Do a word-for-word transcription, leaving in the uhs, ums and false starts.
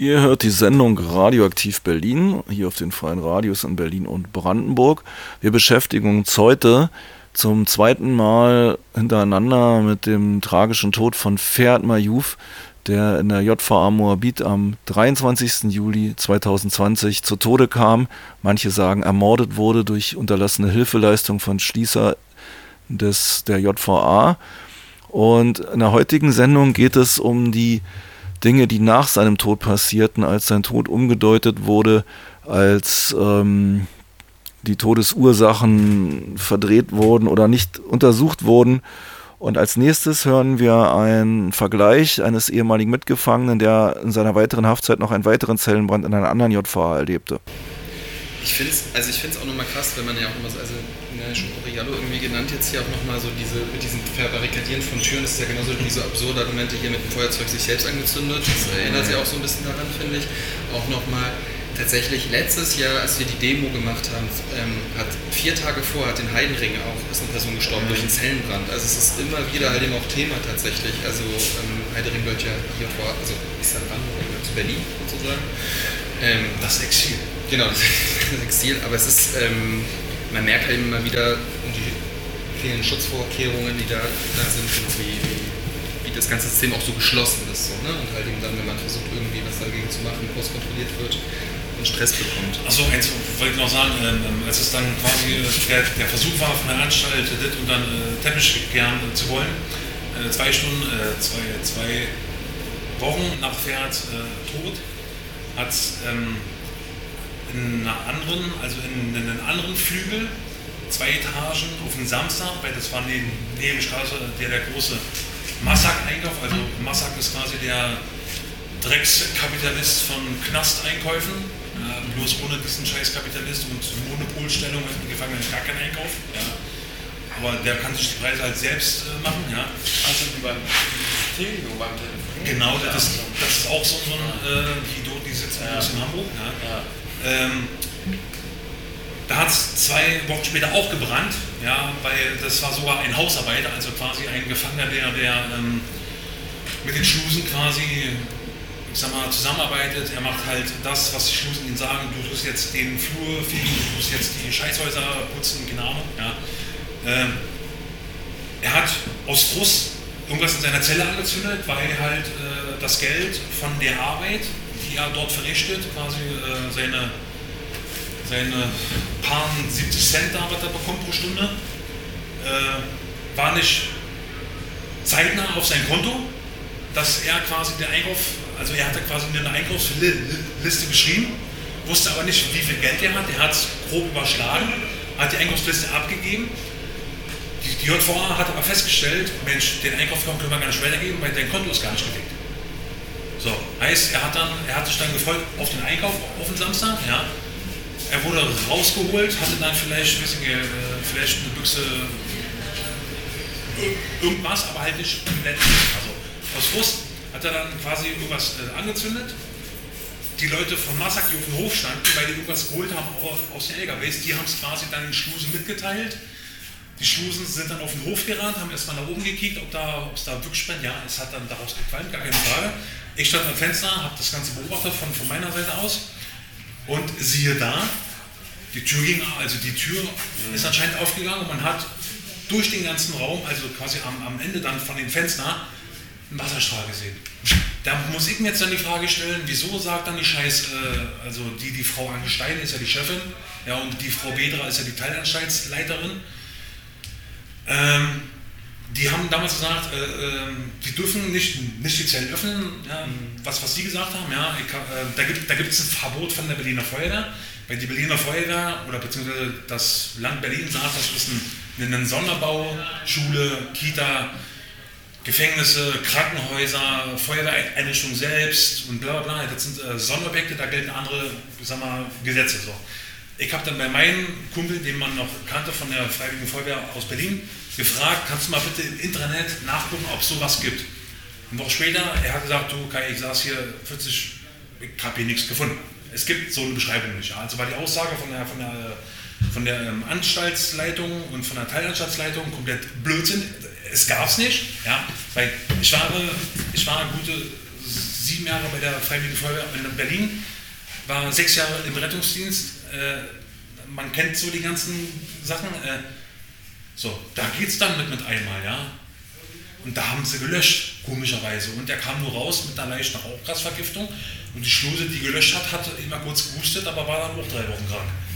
Ihr hört die Sendung Radioaktiv Berlin, hier auf den Freien Radios in Berlin und Brandenburg. Wir beschäftigen uns heute zum zweiten Mal hintereinander mit dem tragischen Tod von Ferhat Mayouf, der in der J V A Moabit am dreiundzwanzigsten Juli zweitausendzwanzig zu Tode kam. Manche sagen, ermordet wurde durch unterlassene Hilfeleistung von Schließer des, der J V A. Und in der heutigen Sendung geht es um die Dinge, die nach seinem Tod passierten, als sein Tod umgedeutet wurde, als ähm, die Todesursachen verdreht wurden oder nicht untersucht wurden. Und als nächstes hören wir einen Vergleich eines ehemaligen Mitgefangenen, der in seiner weiteren Haftzeit noch einen weiteren Zellenbrand in einer anderen J V A erlebte. Ich finde es also auch nochmal krass, wenn man ja auch nochmal so, also ne, schon Oriallo irgendwie genannt, jetzt hier auch nochmal so diese, mit diesem Verbarrikadieren von Türen, das ist ja genauso diese absurde Argumente hier mit dem Feuerzeug sich selbst angezündet, das erinnert sich auch so ein bisschen daran, finde ich. Auch nochmal tatsächlich letztes Jahr, als wir die Demo gemacht haben, ähm, hat vier Tage vor, hat in Heidenring auch, ist eine Person gestorben durch einen Zellenbrand. Also es ist immer wieder halt eben auch Thema tatsächlich. Also ähm, Heidenring gehört ja hier vor, also ist ja Brandenburg, gehört zu Berlin sozusagen. Ähm, das Exil. Genau, das Exil, aber es ist, ähm, man merkt halt immer wieder die vielen Schutzvorkehrungen, die da, da sind, genau wie, wie, wie das ganze System auch so geschlossen ist. So, ne? Und halt eben dann, wenn man versucht, irgendwie was dagegen zu machen, groß kontrolliert wird und Stress bekommt. Achso, eins wollte ich noch sagen, ähm, als es dann quasi äh, der, der Versuch war, von der Anstalt dit und dann äh, Teppich kehren äh, zu wollen, äh, zwei Stunden, äh, zwei, zwei Wochen nach Ferhat äh, Tod, hat ähm, in einer anderen, also in, in einem anderen Flügel, zwei Etagen auf den Samstag, weil das war neben, neben Straße der, der große Massak-Einkauf, also Massak ist quasi der Dreckskapitalist von Knasteinkäufen, ja, bloß ohne diesen Scheißkapitalist und Monopolstellung mit den Gefangenen gar kein Einkauf. Ja. Aber der kann sich die Preise halt selbst äh, machen. Ja. Also wie beim Telegram, beim Telefon. Genau, das, das ist auch so ein, äh, die dort, die sitzen ja. in Hamburg. Ja. Ja. Ähm, da hat es zwei Wochen später auch gebrannt, ja, weil das war sogar ein Hausarbeiter, also quasi ein Gefangener, der, der ähm, mit den Schlusen quasi, ich sag mal, zusammenarbeitet. Er macht halt das, was die Schlusen ihm sagen, du tust jetzt den Flur fegen, du tust jetzt die Scheißhäuser putzen, keine Ahnung. Ja. Ähm, er hat aus Frust irgendwas in seiner Zelle angezündet, weil halt äh, das Geld von der Arbeit, die er dort verrichtet, quasi äh, seine, seine paar siebzig Cent da, was er bekommt pro Stunde, äh, war nicht zeitnah auf sein Konto, dass er quasi den Einkauf, also er hatte quasi eine Einkaufsliste geschrieben, wusste aber nicht, wie viel Geld er hat, er hat es grob überschlagen, hat die Einkaufsliste abgegeben. Die, die J V A hat aber festgestellt, Mensch, den Einkauf können wir gar nicht weitergeben, weil dein Konto ist gar nicht gedeckt. So, heißt, er hat, dann, er hat sich dann gefreut auf den Einkauf auf den Samstag, ja. Er wurde rausgeholt, hatte dann vielleicht, weiß ich, äh, vielleicht eine Büchse irgendwas, aber halt nicht komplett. Also aus Frust hat er dann quasi irgendwas äh, angezündet. Die Leute von Massak, die auf dem Hof standen, weil die irgendwas geholt haben aus den L K Ws, die haben es quasi dann den Schlusen mitgeteilt. Die Schlusen sind dann auf den Hof gerannt, haben erstmal nach oben gekickt, ob da, ob es da wirklich brennt. Ja, es hat dann daraus gequalmt, gar keine Frage. Ich stand am Fenster, habe das Ganze beobachtet von, von meiner Seite aus und siehe da, die Tür ging, also die Tür mhm. ist anscheinend aufgegangen und man hat durch den ganzen Raum, also quasi am, am Ende dann von den Fenstern, einen Wasserstrahl gesehen. Da muss ich mir jetzt dann die Frage stellen, wieso sagt dann die Scheiß, äh, also die, die Frau Angestein ist ja die Chefin, ja, und die Frau Bedra ist ja die Teilanstaltsleiterin. Ähm, die haben damals gesagt, äh, äh, die dürfen nicht, nicht die Zellen öffnen, ja, was, was die gesagt haben, ja, ich, äh, da gibt da gibt's ein Verbot von der Berliner Feuerwehr, weil die Berliner Feuerwehr oder beziehungsweise das Land Berlin sagt, das ist ein, ein Sonderbau, Schule, Kita, Gefängnisse, Krankenhäuser, Feuerwehreinrichtungen selbst und bla bla bla, das sind äh, Sonderobjekte, da gelten andere, sag mal, Gesetze so. Ich habe dann bei meinem Kumpel, den man noch kannte von der Freiwilligen Feuerwehr aus Berlin, gefragt, kannst du mal bitte im Intranet nachgucken, ob es sowas gibt. Eine Woche später, er hat gesagt, du Kai, ich saß hier vierzig, ich habe hier nichts gefunden. Es gibt so eine Beschreibung nicht. Ja. Also war die Aussage von der, von der, von der ähm, Anstaltsleitung und von der Teilanstaltsleitung komplett Blödsinn. Es gab es nicht, ja, weil ich war, ich war gute sieben Jahre bei der Freiwilligen Feuerwehr in Berlin, war sechs Jahre im Rettungsdienst. Äh, man kennt so die ganzen Sachen. Äh, so, da geht es dann mit, mit einmal, ja. Und da haben sie gelöscht, komischerweise. Und er kam nur raus mit einer leichten Rauchgasvergiftung. Und die Schluse, die gelöscht hat, hat immer kurz gehustet, aber war dann auch drei Wochen krank.